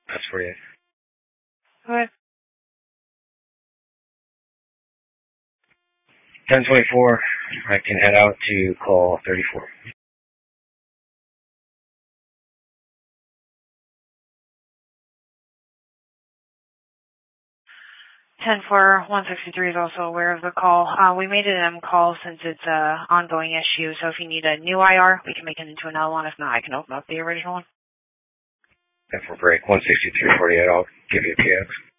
That's 48. Okay. 1024, I can head out to call 34. Ten four 163 is also aware of the call. We made it an M call since it's an ongoing issue, so if you need a new IR, we can make it into another one. If not, I can open up the original one. 10-4 break, 16348, I'll give you a PX.